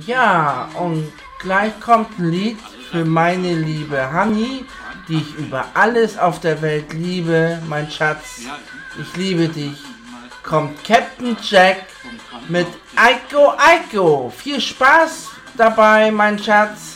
Ja, und gleich kommt ein Lied für meine liebe Honey, die ich über alles auf der Welt liebe, mein Schatz. Ich liebe dich. Kommt Captain Jack mit Eiko Eiko. Viel Spaß dabei, mein Schatz.